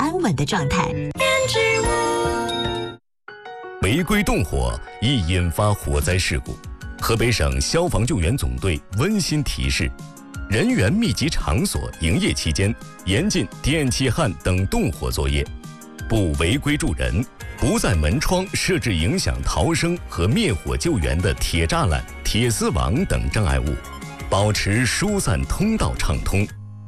安稳的状态。 违规动火易引发火灾事故，河北省消防救援总队温馨提示：人员密集场所营业期间，严禁电气焊等动火作业，不违规助人，不在门窗设置影响逃生和灭火救援的铁栅栏、铁丝网等障碍物，保持疏散通道畅通。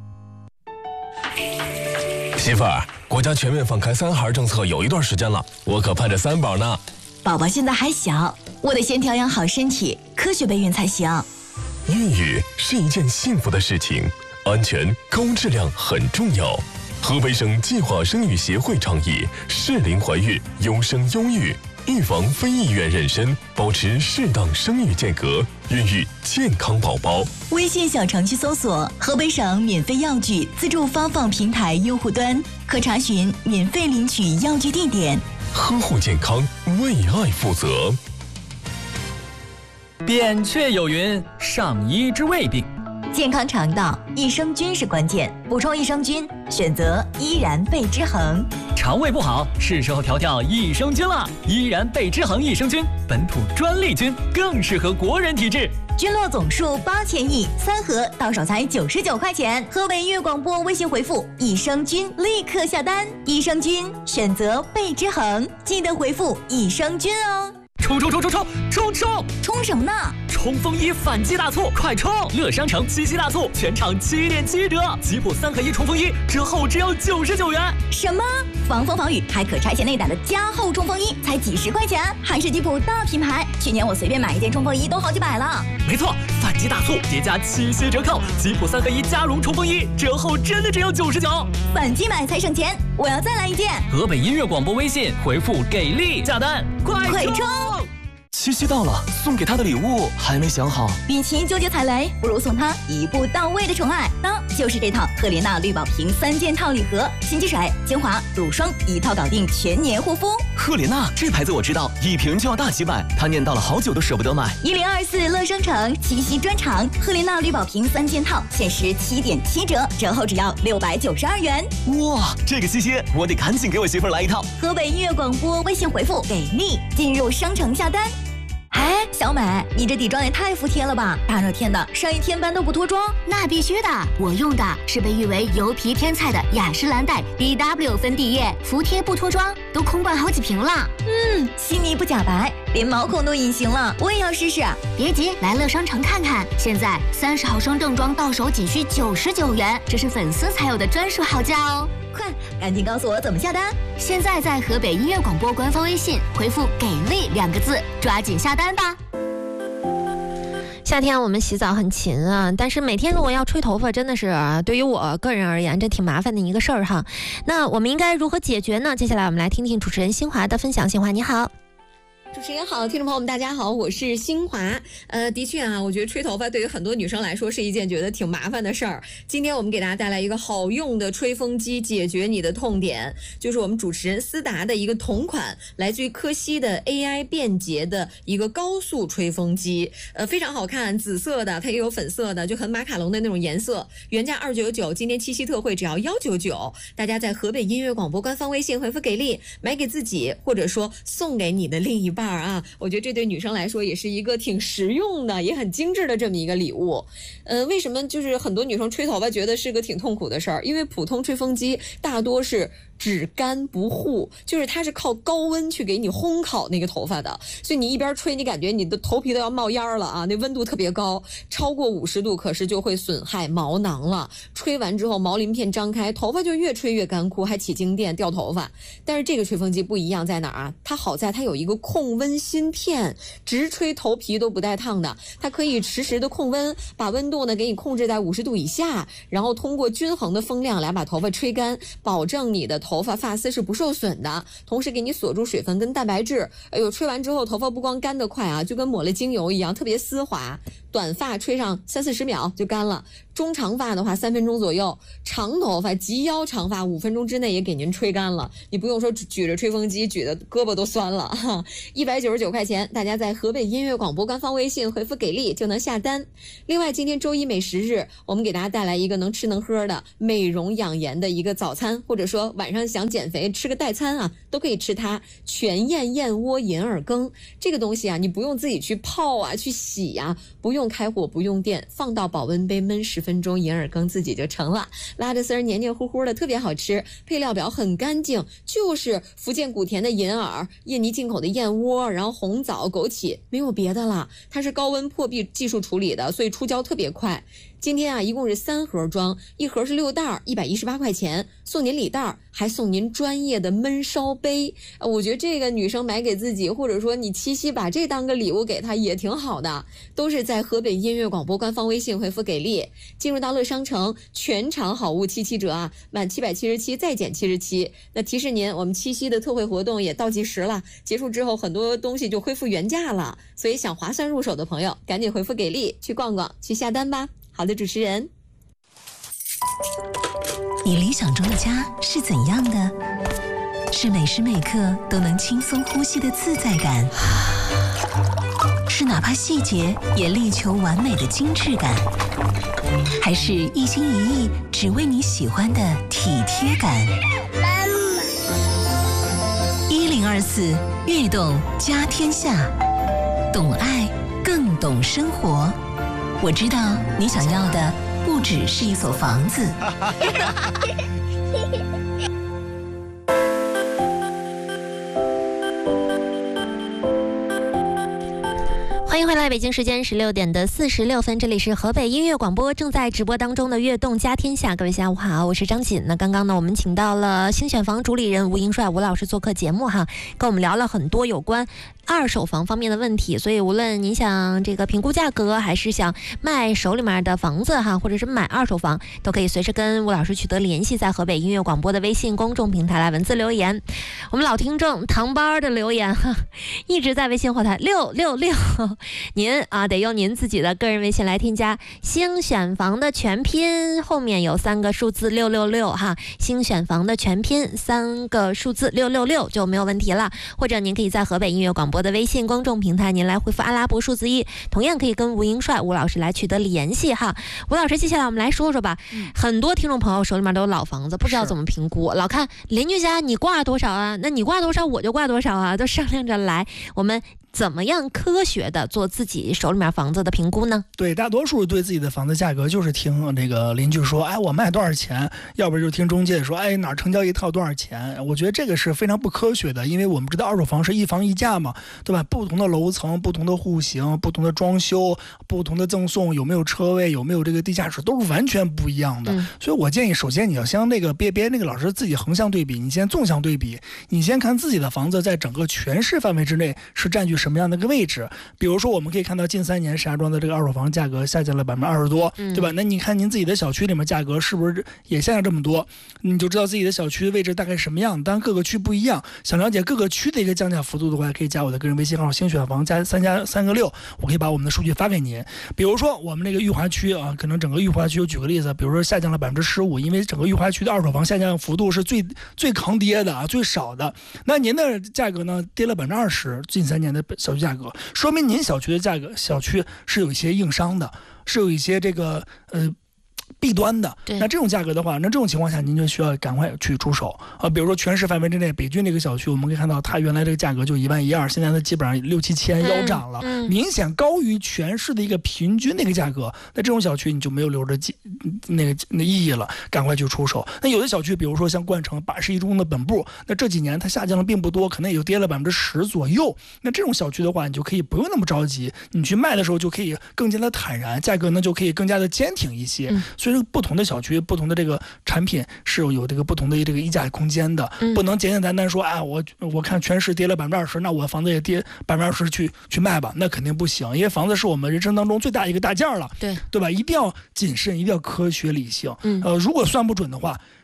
媳妇儿，国家全面放开3孩政策有一段时间了，我可盼着3宝呢。 宝宝现在还小，我得先调养好身体，科学备孕才行。 孕育是一件幸福的事情，安全高质量很重要。河北省计划生育协会倡议适龄怀孕，优生优育，预防非意愿妊娠，保持适当生育间隔，孕育健康宝宝。 微信小程序搜索河北省免费药具自助发放平台用户端，可查询免费领取药具地点。 呵护健康，为爱负责。 扁鹊有云：上医之未病。 健康肠道，益生菌是关键，补充益生菌，选择依然贝之恒。 肠胃不好，是时候调调益生菌了。依然贝之恒益生菌，本土专利菌，更适合国人体质。 菌落总数8000亿，3盒到手才99块钱。河北音乐广播微信回复益生菌，立刻下单。益生菌选择贝之恒，记得回复益生菌哦。冲什么呢？ 冲锋衣反击大促，快冲！乐商城7夕大促，全场7.7折，吉普3合1冲锋衣折后只要99元。 什么？防风防雨还可拆卸内胆的加厚冲锋衣才几十块钱，还是吉普大品牌。去年我随便买一件冲锋衣都好几百了。 没错，反击大促叠加7夕折扣，吉普3合1加绒冲锋衣折后真的只要99。 反击买才省钱，我要再来一件。 河北音乐广播微信回复给力下单，快冲！七夕到了，送给他的礼物还没想好。 与其纠结踩雷，不如送他一步到位的宠爱。那就是这套赫莲娜绿宝瓶3件套礼盒，新积水、精华、乳霜一套搞定全年护肤。 赫莲娜这牌子我知道，一瓶就要大几百，他念叨了好久都舍不得买。 1024乐商城七夕专场，赫莲娜绿宝瓶3件套限时7.7折，折后只要692元。 哇，这个七夕我得赶紧给我媳妇来一套。 河北音乐广播微信回复给力，进入商城下单。哎，小美，你这底妆也太服帖了吧！大热天的，上一天班都不脱妆？ 那必须的，我用的是被誉为油皮天菜的雅诗兰黛 BW 粉底液，服帖不脱妆，都空灌好几瓶了。 细腻不假白，连毛孔都隐形了，我也要试试。 别急，来乐商城看看，现在30毫升正装到手仅需99元，这是粉丝才有的专属好价哦！ 快，赶紧告诉我怎么下单！ 现在在河北音乐广播官方微信回复给力2个字，抓紧下单吧。 夏天我们洗澡很勤啊，但是每天如果要吹头发，真的是对于我个人而言，这挺麻烦的一个事儿哈。那我们应该如何解决呢？接下来我们来听听主持人新华的分享。新华你好。 主持人好，听众朋友们大家好，我是新华。的确啊，我觉得吹头发对于很多女生来说是一件觉得挺麻烦的事儿。今天我们给大家带来一个好用的吹风机，解决你的痛点，就是我们主持人思达的一个同款，来自于科西的 AI 便捷的一个高速吹风机，非常好看，紫色的，它也有粉色的，就很马卡龙的那种颜色，原价299，今天七夕特惠只要199。大家在河北音乐广播官方微信回复给力，买给自己，或者说送给你的另一半啊，我觉得这对女生来说也是一个挺实用的，也很精致的这么一个礼物。为什么就是很多女生吹头发觉得是个挺痛苦的事儿？因为普通吹风机大多是只干不护，就是它是靠高温去给你烘烤那个头发的，所以你一边吹，你感觉你的头皮都要冒烟了啊！那温度特别高，超过50度，可是就会损害毛囊了。吹完之后，毛鳞片张开，头发就越吹越干枯，还起静电、掉头发。但是这个吹风机不一样在哪儿啊？它好在它有一个控温芯片，直吹头皮都不带烫的，它可以实时的控温，把温度呢给你控制在50度以下，然后通过均衡的风量来把头发吹干，保证你的头发发丝是不受损的，同时给你锁住水分跟蛋白质。哎呦，吹完之后头发不光干得快啊，就跟抹了精油一样，特别丝滑。 短发吹上30-40秒就干了，中长发的话3分钟左右，长头发及腰长发5分钟之内也给您吹干了，你不用说举着吹风机举的胳膊都酸了哈。199块钱，大家在河北音乐广播官方微信回复给力就能下单。另外今天周一美食日，我们给大家带来一个能吃能喝的美容养颜的一个早餐，或者说晚上想减肥吃个代餐啊，都可以吃它。全燕燕窝银耳羹这个东西啊，你不用自己去泡啊去洗啊，不用开火不用电，放到保温杯焖10分钟，银耳羹自己就成了，拉着丝儿黏黏糊糊的，特别好吃。配料表很干净，就是福建古田的银耳，印尼进口的燕窝，然后红枣、枸杞，没有别的了。它是高温破壁技术处理的，所以出胶特别快。今天啊，一共是3盒装，一盒是6袋，118块钱，送您礼袋，还送您专业的焖烧杯。我觉得这个女生买给自己，或者说你七夕把这当个礼物给她也挺好的。都是在河北音乐广播官方微信回复给力，进入到乐商城，全场好物77折啊，满777再减77。那提示您，我们七夕的特惠活动也倒计时了，结束之后很多东西就恢复原价了，所以想划算入手的朋友，赶紧回复给力，去逛逛，去下单吧。好的，主持人， 你理想中的家是怎样的？是每时每刻都能轻松呼吸的自在感，是哪怕细节也力求完美的精致感，还是一心一意只为你喜欢的体贴感？1024悦动家天下，懂爱更懂生活。我知道你想要的不只是一所房子。 欢迎回来，北京时间16点46分，这里是河北音乐广播正在直播当中的悦动家天下。各位下午好，我是张锦。那刚刚呢，我们请到了星选房主理人吴英帅吴老师做客节目哈，跟我们聊了很多有关二手房方面的问题。所以无论您想这个评估价格，还是想卖手里面的房子哈，或者是买二手房，都可以随时跟吴老师取得联系，在河北音乐广播的微信公众平台来文字留言。我们老听众唐班的留言哈，一直在微信后台666。您啊，得用您自己的个人微信来添加星选房的全拼，后面有3个数字666哈，星选房的全拼3个数字666就没有问题了。或者您可以在河北音乐广播的微信公众平台，您来回复阿拉伯数字1，同样可以跟吴英帅吴老师来取得联系哈。吴老师，接下来我们来说说吧。很多听众朋友手里面都有老房子，不知道怎么评估，老看邻居家你挂多少啊，那你挂多少我就挂多少啊，都商量着来。我们怎么样科学的做自己手里面房子的评估呢？ 对，大多数对自己的房子价格就是听这个邻居说，哎，我卖多少钱，要不就听中介说，哎，哪儿成交一套多少钱。我觉得这个是非常不科学的，因为我们知道二手房是一房一价嘛，对吧？不同的楼层、不同的户型、不同的装修、不同的赠送，有没有车位、有没有这个地下室，都是完全不一样的。所以我建议，首先你要先别那个老是自己横向对比，你先纵向对比，你先看自己的房子在整个全市范围之内是占据什么样的一个位置。比如说我们可以看到近3年石家庄的这个二手房价格下降了20%多，对吧？那你看您自己的小区里面价格是不是也下降这么多？你就知道自己的小区位置大概什么样。当然各个区不一样，想了解各个区的一个降价幅度的话，可以加我的个人微信号星选房加3个6，我可以把我们的数据发给您。比如说我们那个裕华区啊，可能整个裕华区，我举个例子，比如说下降了15%，因为整个裕华区的二手房下降幅度是最抗跌的啊，最少的。那您的价格呢跌了20%，近3年的小区价格，说明您小区的小区是有一些硬伤的，是有一些这个弊端的。那这种价格的话，那这种情况下您就需要赶快去出手啊。比如说全市范围之内，北军这个小区，我们可以看到它原来这个价格就11200，现在呢基本上6-7千腰斩了，明显高于全市的一个平均那个价格。那这种小区你就没有留着那意义了，赶快去出手。那有的小区，比如说像冠城81中的本部，那这几年它下降的并不多，可能也就跌了10%左右。那这种小区的话，你就可以不用那么着急，你去卖的时候就可以更加的坦然，价格呢就可以更加的坚挺一些。所以说不同的小区、不同的这个产品是有这个不同的这个溢价空间的，不能简简单单说，哎，我看全市跌了20%，那我房子也跌20%去卖吧，那肯定不行，因为房子是我们人生当中最大一个大件了，对吧？一定要谨慎，一定要科学理性。如果算不准的话，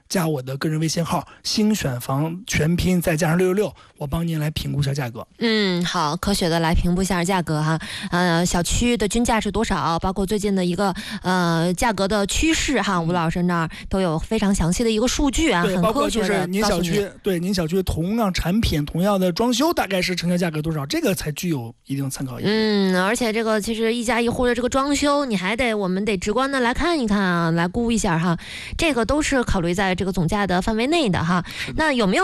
加我的个人微信号星选房全拼再加上666，我帮您来评估一下价格。 好，科学的来评估一下价格哈。小区的均价是多少？包括最近的一个价格的趋势哈，吴老师那儿都有非常详细的一个数据啊， 对， 很包括科学的就是您小区您小区同样产品同样的装修大概是成交价格多少，这个才具有一定参考意义。 而且这个其实一家一户的这个装修，你还我们得直观的来看一看啊，来估一下哈，这个都是考虑在这个总价的范围内的哈。那有没有